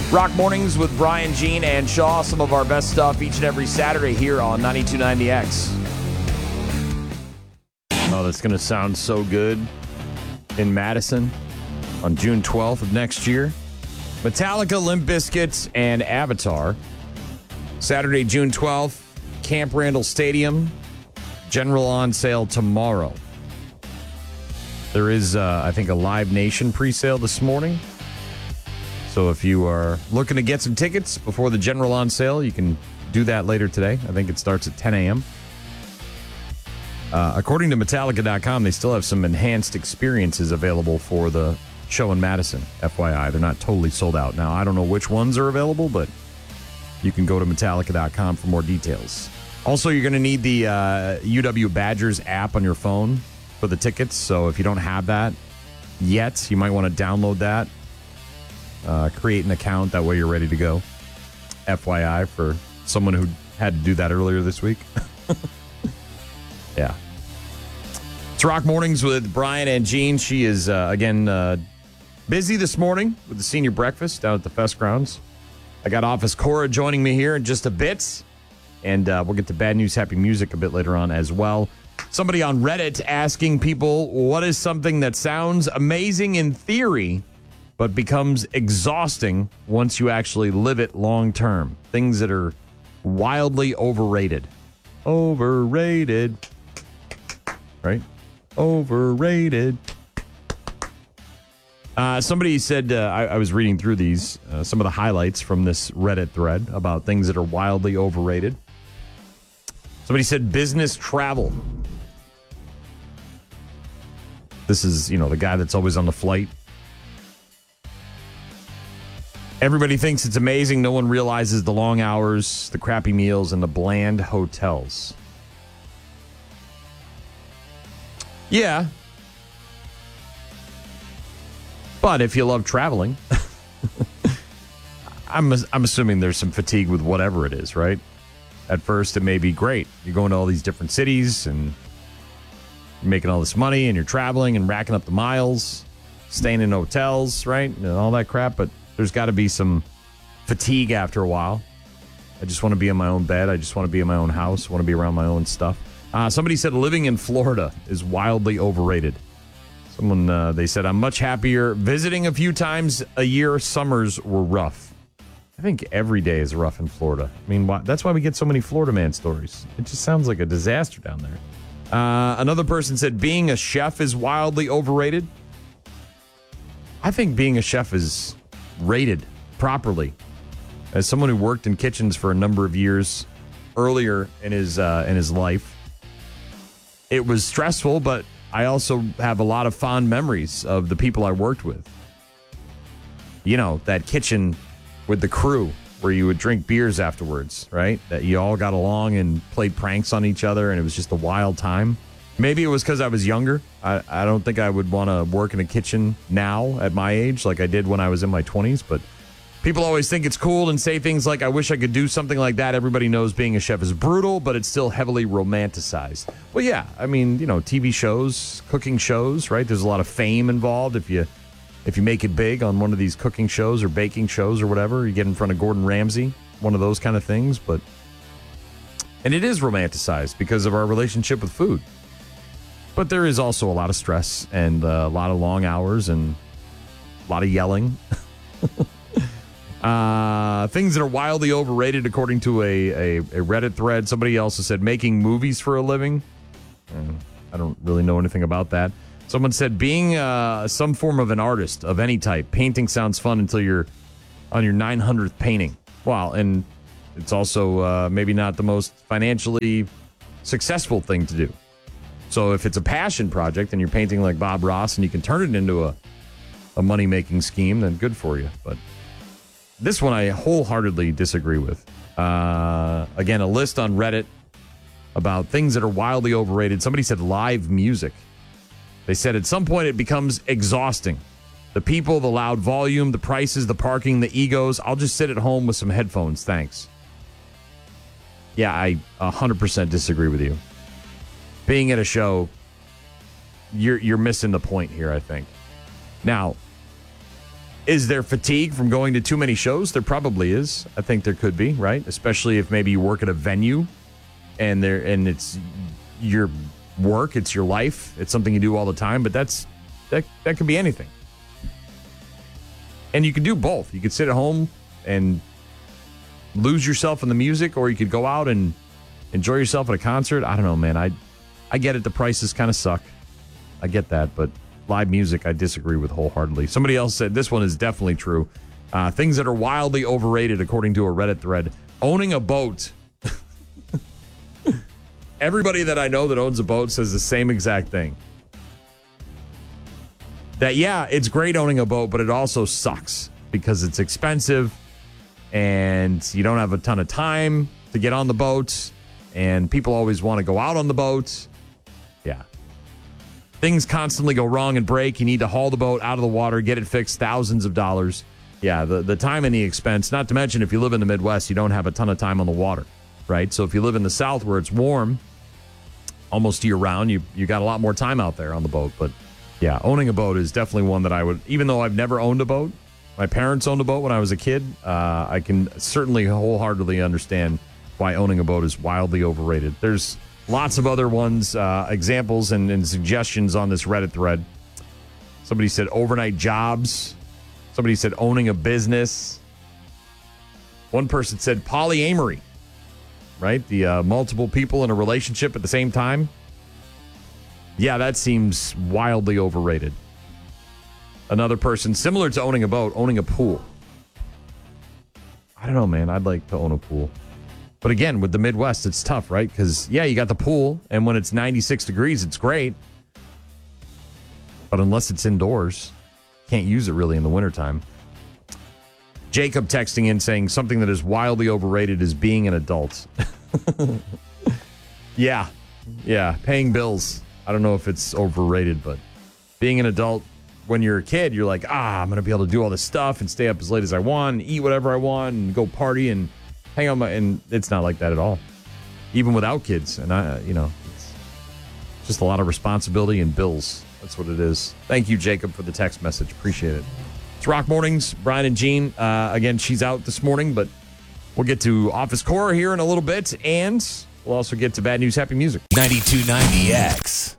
Rock Mornings with Brian, Gene, and Shaw. Some of our best stuff each and every Saturday here on 92.9 The X. Oh, that's going to sound so good in Madison on June 12th of next year. Metallica, Limp Bizkit, and Avatar. Saturday, June 12th, Camp Randall Stadium. General on sale tomorrow. There is, I think, a Live Nation pre-sale this morning. So if you are looking to get some tickets before the general on sale, you can do that later today. I think it starts at 10 a.m. According to Metallica.com, they still have some enhanced experiences available for the show in Madison, FYI. They're not totally sold out. Now, I don't know which ones are available, but you can go to Metallica.com for more details. Also, you're going to need the UW Badgers app on your phone for the tickets. So if you don't have that yet, you might want to download that. Create an account. That way you're ready to go. FYI for someone who had to do that earlier this week. Yeah. It's Rock Mornings with Brian and Gene. She is, again, busy this morning with the senior breakfast down at the Fest Grounds. I got Office Cora joining me here in just a bit. And we'll get to Bad News, Happy Music a bit later on as well. Somebody on Reddit asking people, what is something that sounds amazing in theory, but becomes exhausting once you actually live it long term? Things that are wildly overrated. Overrated. Right? Overrated. Somebody said, I was reading through these, some of the highlights from this Reddit thread about things that are wildly overrated. Somebody said business travel. This is, the guy that's always on the flight. Everybody thinks it's amazing. No one realizes the long hours, the crappy meals, and the bland hotels. Yeah. But if you love traveling, I'm assuming there's some fatigue with whatever it is, right? At first, it may be great. You're going to all these different cities and you're making all this money and you're traveling and racking up the miles, staying in hotels, right? And all that crap. But there's got to be some fatigue after a while. I just want to be in my own bed. I just want to be in my own house. I want to be around my own stuff. Somebody said living in Florida is wildly overrated. Someone, they said, I'm much happier visiting a few times a year. Summers were rough. I think every day is rough in Florida. I mean, that's why we get so many Florida man stories. It just sounds like a disaster down there. Another person said being a chef is wildly overrated. I think being a chef is rated properly. As someone who worked in kitchens for a number of years earlier in his life, it was stressful, but I also have a lot of fond memories of the people I worked with. That kitchen with the crew where you would drink beers afterwards, right? That you all got along and played pranks on each other, and it was just a wild time. Maybe it was because I was younger. I don't think I would want to work in a kitchen now at my age like I did when I was in my 20s, but people always think it's cool and say things like, I wish I could do something like that. Everybody knows being a chef is brutal, but it's still heavily romanticized. Well, yeah, I mean, TV shows, cooking shows, right? There's a lot of fame involved. If you make it big on one of these cooking shows or baking shows or whatever, you get in front of Gordon Ramsay, one of those kind of things. And it is romanticized because of our relationship with food. But there is also a lot of stress and a lot of long hours and a lot of yelling. Things that are wildly overrated, according to a Reddit thread. Somebody also said making movies for a living. I don't really know anything about that. Someone said being some form of an artist of any type. Painting sounds fun until you're on your 900th painting. Wow, and it's also maybe not the most financially successful thing to do. So if it's a passion project and you're painting like Bob Ross and you can turn it into a money-making scheme, then good for you. But this one I wholeheartedly disagree with. Again, a list on Reddit about things that are wildly overrated. Somebody said live music. They said at some point it becomes exhausting. The people, the loud volume, the prices, the parking, the egos. I'll just sit at home with some headphones, thanks. Yeah, I 100% disagree with you. Being at a show, you're missing the point here, I think. Now, Is there fatigue from going to too many shows? There probably is. I think there could be, right? Especially if maybe you work at a venue and it's your work, it's your life, it's something you do all the time, but that could be anything. And you can do both. You could sit at home and lose yourself in the music, or you could go out and enjoy yourself at a concert. I don't know, man. I get it. The prices kind of suck. I get that, but live music, I disagree with wholeheartedly. Somebody else said this one is definitely true. Things that are wildly overrated, according to a Reddit thread. Owning a boat. Everybody that I know that owns a boat says the same exact thing. That, yeah, it's great owning a boat, but it also sucks because it's expensive and you don't have a ton of time to get on the boat, and people always want to go out on the boat. Yeah. Things constantly go wrong and break. You need to haul the boat out of the water, get it fixed, thousands of dollars. Yeah, the time and the expense, not to mention if you live in the Midwest, you don't have a ton of time on the water, right? So if you live in the South where it's warm almost year round, you got a lot more time out there on the boat. But yeah, owning a boat is definitely one that I would, even though I've never owned a boat, my parents owned a boat when I was a kid, I can certainly wholeheartedly understand why owning a boat is wildly overrated. There's lots of other ones, examples and suggestions on this Reddit thread. Somebody said overnight jobs. Somebody said owning a business. One person said polyamory, right? The multiple people in a relationship at the same time. Yeah, that seems wildly overrated. Another person, similar to owning a boat, owning a pool. I don't know, man. I'd like to own a pool. But again, with the Midwest, it's tough, right? Because, yeah, you got the pool, and when it's 96 degrees, it's great. But unless it's indoors, can't use it really in the wintertime. Jacob texting in saying something that is wildly overrated is being an adult. Yeah, paying bills. I don't know if it's overrated, but being an adult, when you're a kid, you're like, I'm going to be able to do all this stuff and stay up as late as I want, and eat whatever I want, and go party and hang on and it's not like that at all. Even without kids. And it's just a lot of responsibility and bills. That's what it is. Thank you, Jacob, for the text message. Appreciate it. It's Rock Mornings. Brian and Jean. Again, she's out this morning, but we'll get to Office Core here in a little bit, and we'll also get to Bad News, Happy Music. 92.9 X.